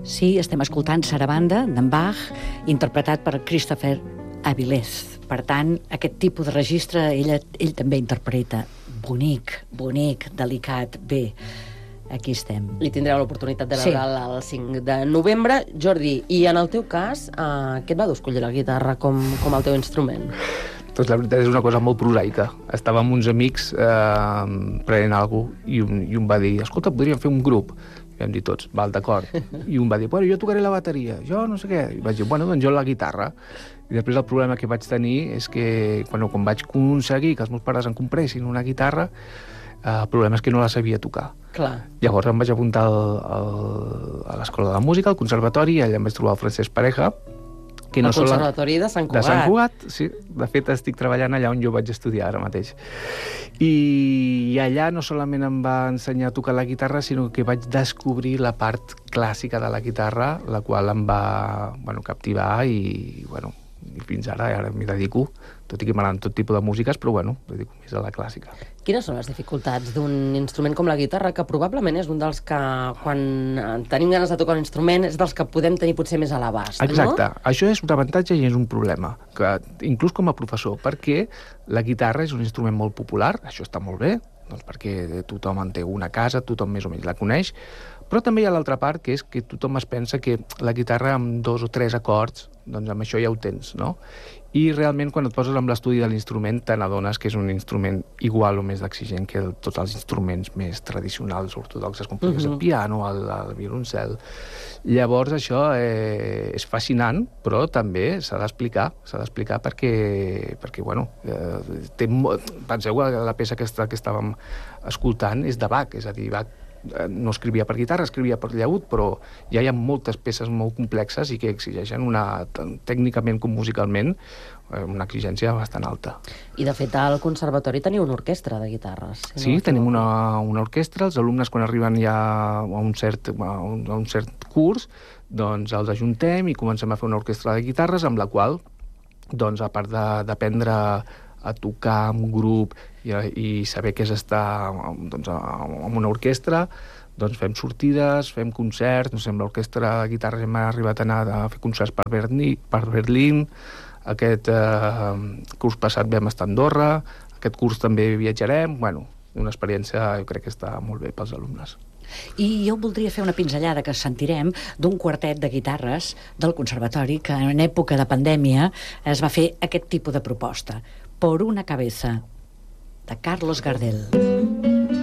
Sí, estem escoltant Sarabanda, d'en Bach, interpretat per Christopher Avilés. Per tant, aquest tipus de registre ell també interpreta. Bonic, delicat, bé. Aquí estem. I tindreu l'oportunitat de veure'l el 5 de novembre. Jordi, i en el teu cas, què et va d'escollir la guitarra com el teu instrument? Doncs la veritat és una cosa molt prosaica. Estava amb uns amics prenent alguna cosa i un va dir, escolta, podríem fer un grup. I vam dir tots, val, d'acord. I un va dir, bueno, jo tocaré la bateria, jo no sé què. I vaig dir, bueno, doncs jo la guitarra. I després el problema que vaig tenir és que quan vaig aconseguir que els meus pares em compressin una guitarra, el problema és que no la sabia tocar. Clar. Llavors em vaig apuntar a l'Escola de Música, al Conservatori, i allà em vaig trobar el Francesc Pareja, que no el Conservatori de Sant Cugat. De Sant Cugat, sí. De fet, estic treballant allà on jo vaig estudiar ara mateix. I allà no solament em va ensenyar a tocar la guitarra, sinó que vaig descobrir la part clàssica de la guitarra, la qual em va captivar i fins ara m'hi dedico, tot i que m'agraden tot tipus de músiques, però dedico més a la clàssica. Quines són les dificultats d'un instrument com la guitarra, que probablement és un dels que, quan tenim ganes de tocar un instrument, és dels que podem tenir potser més a l'abast, no? Exacte. Això és un avantatge i és un problema, que inclús com a professor, perquè la guitarra és un instrument molt popular, això està molt bé, doncs perquè tothom en té una a casa, tothom més o menys la coneix, però també hi ha l'altra part, que és que tothom es pensa que la guitarra amb 2 o 3 acords, doncs amb això ja ho tens, no? I realment quan et poses amb l'estudi de l'instrument te n'adones que és un instrument igual o més exigent que tots els instruments més tradicionals, ortodoxes, com podria ser el piano, el violoncel. Llavors això és fascinant, però també s'ha d'explicar perquè penseu que la peça que estàvem escoltant és de Bach, és a dir, Bach no escrivia per guitarra, escrivia per llaüt, però ja hi ha moltes peces molt complexes i que exigeixen tècnicament com musicalment una exigència bastant alta. I de fet al Conservatori teniu una orquestra de guitarres. Sí, tenim una orquestra, els alumnes quan arriben ja a un cert curs, doncs els ajuntem i comencem a fer una orquestra de guitarres amb la qual, doncs, a part d'aprendre a tocar en grup i saber què és estar en una orquestra, doncs fem sortides, fem concerts, amb l'orquestra de guitarres hem arribat a anar a fer concerts per Berlín, aquest curs passat vam estar a Andorra, aquest curs també viatjarem, una experiència jo crec que està molt bé pels alumnes. I jo voldria fer una pinzellada que sentirem d'un quartet de guitarres del Conservatori que en època de pandèmia es va fer aquest tipus de proposta. Por una cabeza, de Carlos Gardel.